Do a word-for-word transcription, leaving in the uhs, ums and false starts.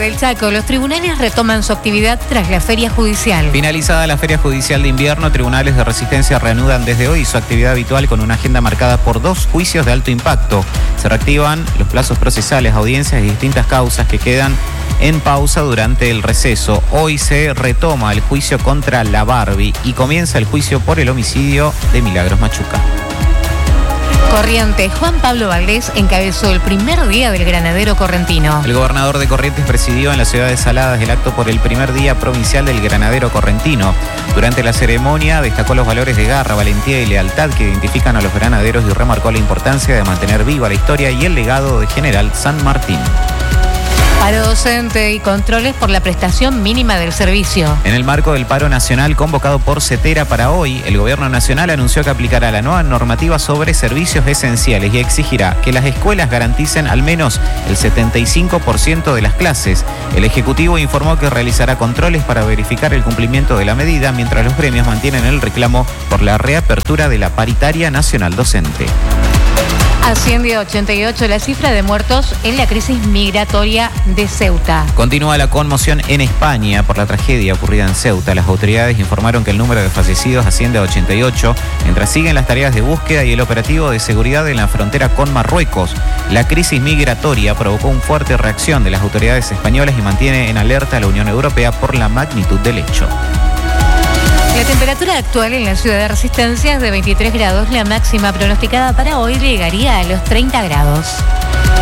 del Chaco, los tribunales retoman su actividad tras la feria judicial. Finalizada la feria judicial de invierno, tribunales de Resistencia reanudan desde hoy su actividad habitual con una agenda marcada por dos juicios de alto impacto. Se reactivan los plazos procesales, audiencias y distintas causas que quedan en pausa durante el receso. Hoy se retoma el juicio contra la Barbie y comienza el juicio por el homicidio de Milagros Machuca. Corrientes, Juan Pablo Valdés encabezó el primer día del Granadero Correntino. El gobernador de Corrientes presidió en la ciudad de Saladas el acto por el primer día provincial del Granadero Correntino. Durante la ceremonia destacó los valores de garra, valentía y lealtad que identifican a los granaderos y remarcó la importancia de mantener viva la historia y el legado de General San Martín. Paro docente y controles por la prestación mínima del servicio. En el marco del paro nacional convocado por CETERA para hoy, el gobierno nacional anunció que aplicará la nueva normativa sobre servicios esenciales y exigirá que las escuelas garanticen al menos el setenta y cinco por ciento de las clases. El Ejecutivo informó que realizará controles para verificar el cumplimiento de la medida, mientras los gremios mantienen el reclamo por la reapertura de la paritaria nacional docente. Asciende a ochenta y ocho la cifra de muertos en la crisis migratoria de Ceuta. Continúa la conmoción en España por la tragedia ocurrida en Ceuta. Las autoridades informaron que el número de fallecidos asciende a ochenta y ocho, mientras siguen las tareas de búsqueda y el operativo de seguridad en la frontera con Marruecos. La crisis migratoria provocó una fuerte reacción de las autoridades españolas y mantiene en alerta a la Unión Europea por la magnitud del hecho. La temperatura actual en la ciudad de Resistencia es de veintitrés grados. La máxima pronosticada para hoy llegaría a los treinta grados.